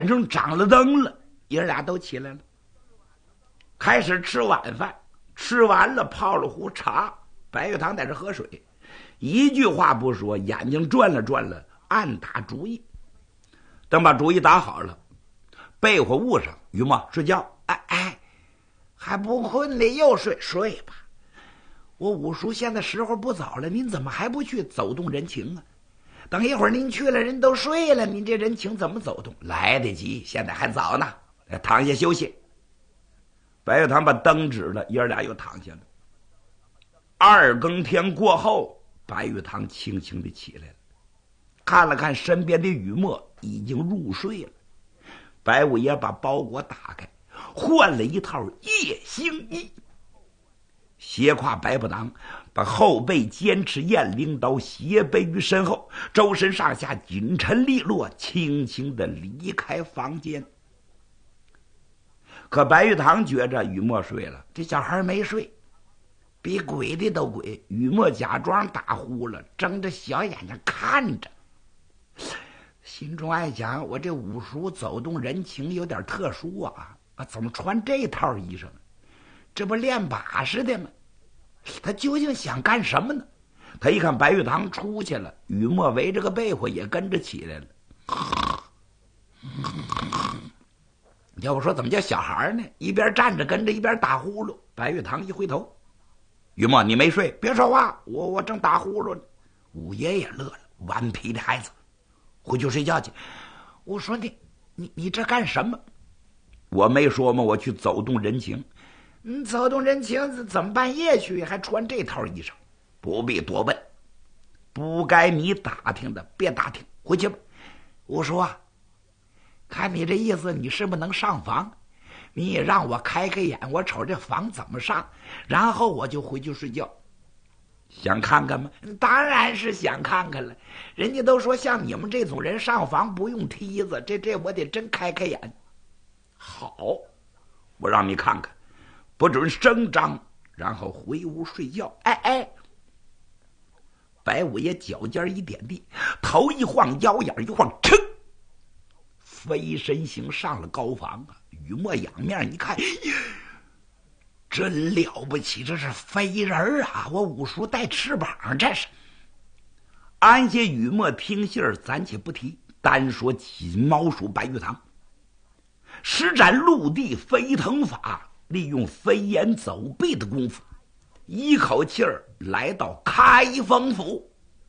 上长了灯了，爷俩都起来了，开始吃晚饭。吃完了，泡了壶茶，白玉堂在这喝水，一句话不说，眼睛转了转了，暗打主意。等把主意打好了，被窝捂上，于墨睡觉。哎，还不困呢，又睡吧。我五叔现在时候不早了，您怎么还不去走动人情啊？等一会儿您去了，人都睡了，您这人情怎么走动？来得及，现在还早呢，躺下休息。白玉堂把灯指了，爷俩又躺下了。2更天过后，白玉堂轻轻地起来了，看了看身边的雨墨，已经入睡了。白五爷把包裹打开，换了一套夜行衣，斜挎白布囊，把后背尖持雁翎刀斜背于身后，周身上下紧沉利落，轻轻地离开房间。可白玉堂觉着雨墨睡了，这小孩没睡，比鬼的都鬼。雨墨假装打呼了，睁着小眼睛看着，心中爱想：我这五叔走动人情有点特殊啊，怎么穿这套衣裳？这不练把式的吗？他究竟想干什么呢？他一看白玉堂出去了，雨墨围着个被窝也跟着起来了。要不说怎么叫小孩呢？一边站着跟着一边打呼噜。白玉堂一回头：雨墨，你没睡？别说话，我正打呼噜呢。五爷也乐了，顽皮的孩子，回去睡觉去。我说你这干什么？我没说吗？我去走动人情。走动人情怎么半夜去？还穿这套衣裳？不必多问，不该你打听的别打听，回去吧。我说啊，看你这意思，你是不是能上房？你也让我开开眼，我瞅这房怎么上，然后我就回去睡觉。想看看吗？当然是想看看了。人家都说像你们这种人上房不用梯子，这我得真开开眼。好，我让你看看，不准声张，然后回屋睡觉。哎，白五爷脚尖一点地，头一晃，腰眼一晃，噌，飞身行上了高房啊！雨墨仰面一看，真了不起，这是飞人啊！我五叔带翅膀，这是。安些雨墨听信儿，暂且不提，单说起毛鼠白玉堂，施展陆地飞腾法，利用飞檐走壁的功夫，一口气儿来到开封府。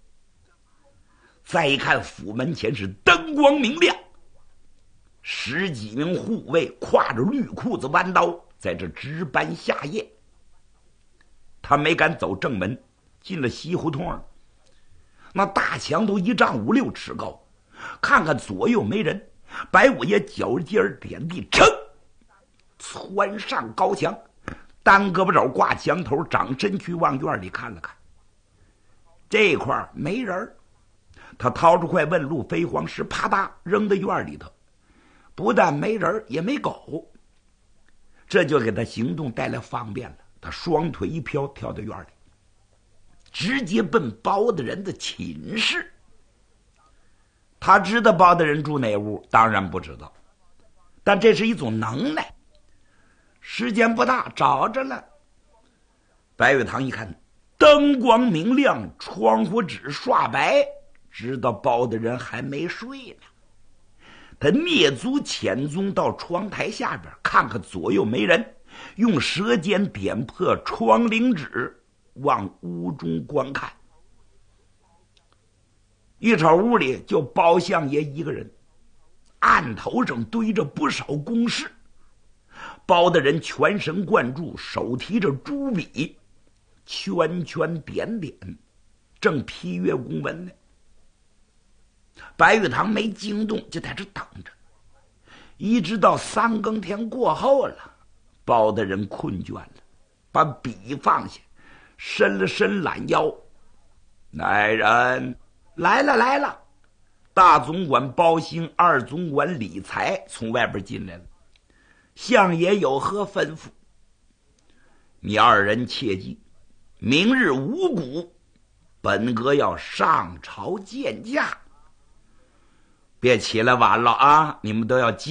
再一看府门前是灯光明亮，10几名护卫挎着绿裤子弯刀在这值班下夜。他没敢走正门，进了西胡同儿，那大墙都1丈5、6尺高，看看左右没人，白五爷脚尖点地，噌，窜上高墙，单胳膊肘挂墙头，长身躯往院里看了看，这块没人。他掏出块问路飞黄石，啪嗒扔到院里头，不但没人也没狗，这就给他行动带来方便了。他双腿一飘，跳到院里，直接奔包大人的寝室。他知道包大人住哪屋？当然不知道，但这是一种能耐。时间不大，找着了。白玉堂一看，灯光明亮，窗户纸刷白，知道包大人还没睡呢。他蹑足潜踪到窗台下边，看看左右没人，用舌尖点破窗棂纸，往屋中观看。一瞅屋里就包相爷一个人，案头上堆着不少公事，包大人全神贯注，手提着朱笔，圈圈点点，正批阅公文呢。白玉堂没惊动，就在这等着，一直到3更天过后了，包大人困倦了，把笔放下，伸了伸懒腰。来人，来了！大总管包兴、二总管李才从外边进来了。相爷有何吩咐？你2人切记，明日5鼓，本阁要上朝见驾。 别起来晚了啊！你们都要